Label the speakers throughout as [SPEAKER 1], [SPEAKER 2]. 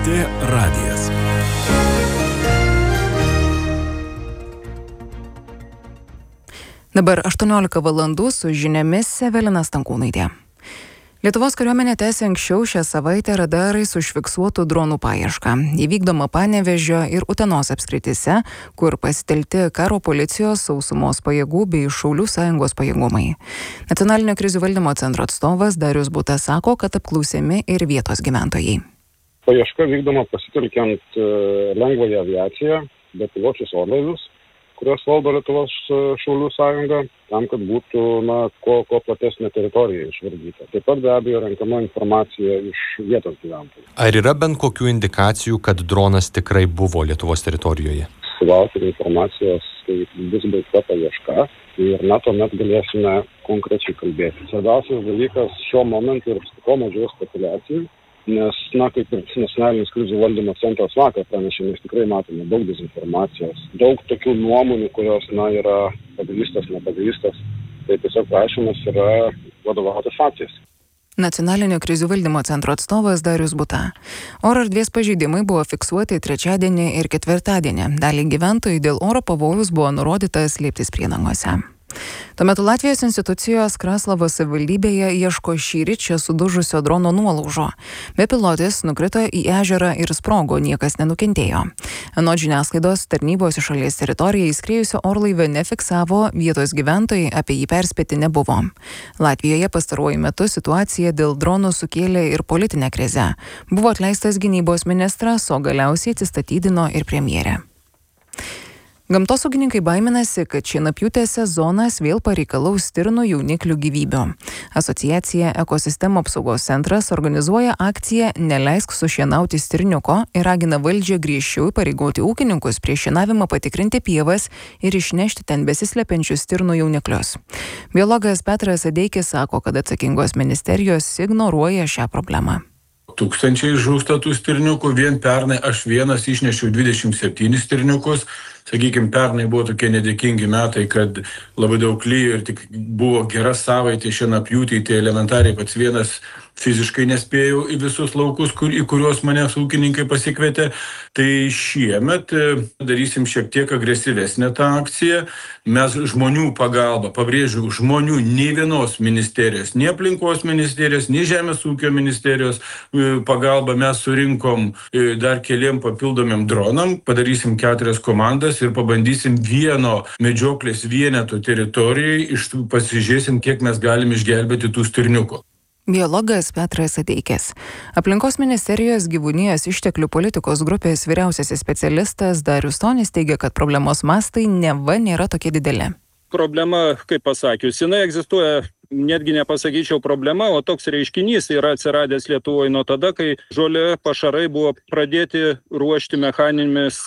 [SPEAKER 1] LRT radijas. Dabar 18 valandų su žiniomis Evelina Stankūnaitė. Lietuvos kariuomenė tęsia anksčiau šią savaitę radarais užfiksuotų dronų paiešką. Įvykdoma Panevėžio ir Utenos apskrityse, kur pasitelkti karo policijos, sausumos pajėgų bei Šaulių sąjungos pajėgumai. Nacionalinio krizių valdymo centro atstovas Darius Buta sako, kad apklausiami ir vietos gyventojai.
[SPEAKER 2] Paieška vykdoma pasitelkiant lengvąją aviaciją, bepiločius orlaivius, kurios valdo Lietuvos Šaulių sąjunga, tam, kad būtų kuo platesnė teritorija išvardyta. Taip pat be abejo renkama informacija iš vietos gyventojų.
[SPEAKER 3] Ar yra bent kokių indikacijų, kad dronas tikrai buvo Lietuvos teritorijoje?
[SPEAKER 2] Sulaukime informacijos, kai bus baigta paieška ir tuomet galėsime konkrečiai kalbėti. Svarbiausias dalykas šiuo momentu yra kuo mažiau spekuliacijų, nes, kaip ir nacionalinis krizių valdymo centras vakar pranešė, mes tikrai matome daug dezinformacijos, daug tokių nuomonių, kurios, yra pagrįstos, nepagrįstos. Tai tiesiog prašymas yra vadovautis faktais.
[SPEAKER 1] Nacionalinio krizių valdymo centro atstovas Darius Buta. Oro erdvės pažeidimai buvo fiksuoti trečiadienį ir ketvirtadienį. Daliai gyventojų dėl oro pavojus buvo nurodyta slėptis priedangose. Tuo metu Latvijos institucijos Kraslavo savivaldybėje ieško šįryt čia sudužusio drono nuolaužo. Bepilotis nukrito į ežerą ir sprogo, niekas nenukentėjo. Anot žiniasklaidos, tarnybos iš šalies teritoriją įskrėjusio orlaivio nefiksavo, vietos gyventojai apie jį perspėti nebuvo. Latvijoje pastaruoju metu situacija dėl dronų sukėlė ir politinę krizę. Buvo atleistas gynybos ministras, o galiausiai atsistatydino ir premjerė. Gamtosaugininkai baiminasi, kad šienapjūtės sezonas vėl pareikalaus stirnų jauniklių gyvybių. Asociacija Ekosistemų apsaugos centras organizuoja akciją Neleisk sušienauti stirniuko ir ragina valdžią griežčiau įpareigoti ūkininkus prieš šienavimą patikrinti pievas ir išnešti ten besislepiančius stirnų jauniklius. Biologas Petras Adeikis sako, kad atsakingos ministerijos ignoruoja šią problemą.
[SPEAKER 4] Tūkstančiai žūsta tų stirniukų, vien pernai aš vienas išnešiau 27 stirniukus. Sakykime, pernai buvo tokie nedėkingi metai, kad labai daug lyjo ir tik buvo gera savaitė šienapjūtei, tai elementariai pats vienas fiziškai nespėjau į visus laukus, į kuriuos manęs ūkininkai pasikvietė. Tai šiemet darysim šiek tiek agresyvesnę tą akciją. Mes žmonių pagalba, pabrėžiu, žmonių, nei vienos ministerijos, nei aplinkos ministerijos, nei žemės ūkio ministerijos pagalba mes surinkom dar keliem papildomiem dronam, padarysim 4 komandas ir pabandysim vieno medžioklės vieneto teritorijai, pasižiūrėsim, kiek mes galim išgelbėti tų stirniukų.
[SPEAKER 1] Biologas Petras Adeikis. Aplinkos ministerijos gyvūnijos išteklių politikos grupės vyriausiasis specialistas Darius Stonis teigia, kad problemos mastai neva nėra tokie dideli.
[SPEAKER 5] Problema, kaip pasakius, jinai egzistuoja, netgi nepasakyčiau problema, o toks reiškinys yra atsiradęs Lietuvoje nuo tada, kai žolė pašarai buvo pradėti ruošti mechaninėmis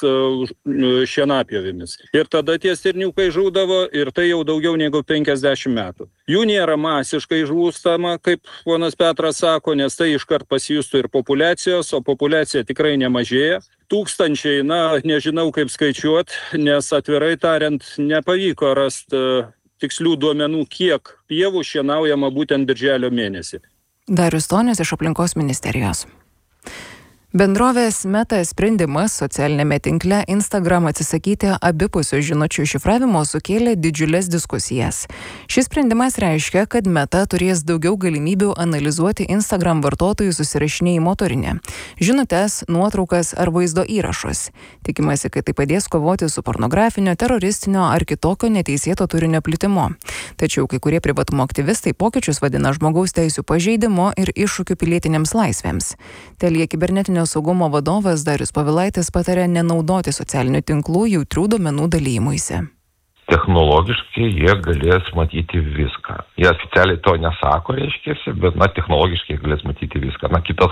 [SPEAKER 5] šienapjovėmis. Ir tada tie stirniukai žūdavo ir tai jau daugiau negu 50 metų. Jų nėra masiškai žūstama, kaip ponas Petras sako, nes tai iškart pasijustų ir populiacijos, o populiacija tikrai nemažėja. Tūkstančiai, nežinau kaip skaičiuoti, nes atvirai tariant nepavyko rasti tikslių duomenų, kiek pievų šienaujama būtent birželio mėnesį.
[SPEAKER 1] Darius Stonis iš aplinkos ministerijos. Bendrovės Meta sprendimas socialinėme tinkle Instagram atsisakyti abipusio žinučių šifravimo sukėlė didžiulės diskusijas. Šis sprendimas reiškia, kad Meta turės daugiau galimybių analizuoti Instagram vartotojų susirašinėjimo turinį, žinutes, nuotraukas ar vaizdo įrašus. Tikimasi, kad tai padės kovoti su pornografinio, teroristinio ar kitokio neteisėto turinio plitimu. Tačiau kai kurie privatumo aktyvistai pokyčius vadina žmogaus teisių pažeidimu ir iššūkiu pilietinėms laisvėms. Telia kibernetinio saugumo vadovas Darius Povilaitis patarė nenaudoti socialinių tinklų jautrių duomenų dalymuisi.
[SPEAKER 6] Technologiškai jie galės matyti viską. Jie oficialiai to nesako, reiškiasi, bet technologiškai galės matyti viską. Kitas